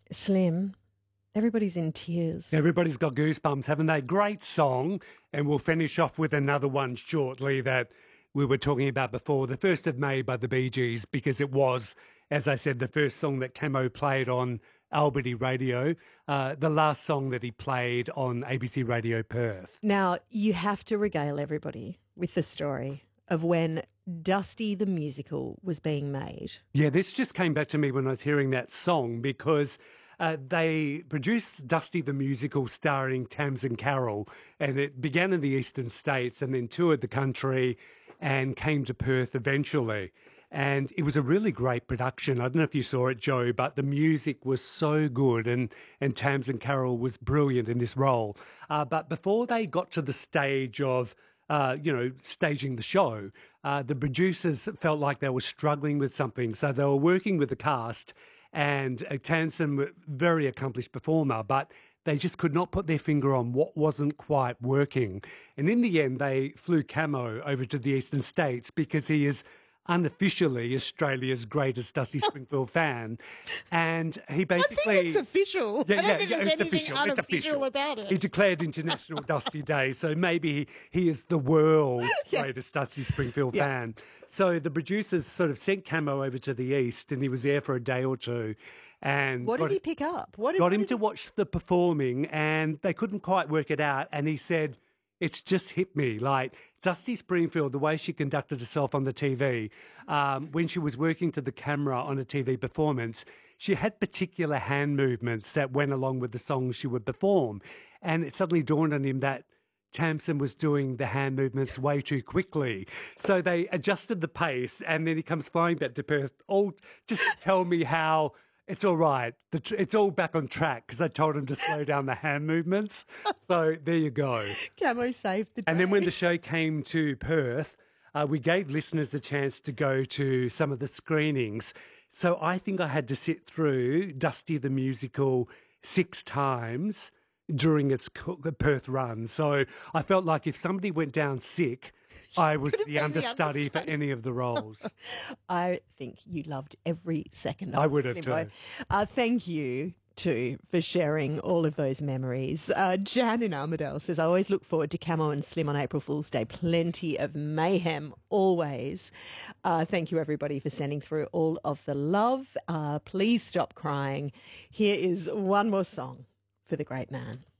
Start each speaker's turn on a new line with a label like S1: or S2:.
S1: Slim, everybody's in tears.
S2: Everybody's got goosebumps, haven't they? Great song. And we'll finish off with another one shortly that we were talking about before, The 1st of May by the Bee Gees, because it was, as I said, the first song that Camo played on Albany Radio, the last song that he played on ABC Radio Perth.
S1: Now, you have to regale everybody with the story of when Dusty the Musical was being made.
S2: Yeah, this just came back to me when I was hearing that song because they produced Dusty the Musical starring Tamsin Carroll, and it began in the eastern states and then toured the country and came to Perth eventually. And it was a really great production. I don't know if you saw it, Joe, but the music was so good and Tamsin Carroll was brilliant in this role. But before they got to the stage of staging the show, the producers felt like they were struggling with something. So they were working with the cast, and Tamsin, very accomplished performer, but they just could not put their finger on what wasn't quite working. And in the end, they flew Camo over to the eastern states because he is unofficially Australia's greatest Dusty Springfield fan. And he basically...
S1: I think it's official.
S2: Yeah,
S1: I don't think
S2: yeah,
S1: there's
S2: it's
S1: anything
S2: official.
S1: unofficial about it.
S2: He declared International Dusty Day, so maybe he is the world's greatest Dusty Springfield fan. So the producers sort of sent Camo over to the east, and he was there for a day or two. And
S1: what did he pick up?
S2: Got him to watch the performing, and they couldn't quite work it out. And he said, it's just hit me. Like Dusty Springfield, the way she conducted herself on the TV, when she was working to the camera on a TV performance, she had particular hand movements that went along with the songs she would perform. And it suddenly dawned on him that Tamsin was doing the hand movements way too quickly. So they adjusted the pace, and then he comes flying back to Perth. Just tell me how... It's all right. It's all back on track because I told him to slow down the hand movements. So there you go.
S1: Camo saved the day.
S2: And then when the show came to Perth, we gave listeners a chance to go to some of the screenings. So I think I had to sit through Dusty the Musical 6 times during its Perth run. So I felt like if somebody went down sick, I was the understudy for any of the roles.
S1: I think you loved every second of it.
S2: I would have too.
S1: Thank you too for sharing all of those memories. Jan in Armidale says, I always look forward to Camo and Slim on April Fool's Day. Plenty of mayhem always. Thank you everybody for sending through all of the love. Please stop crying. Here is one more song for the great man.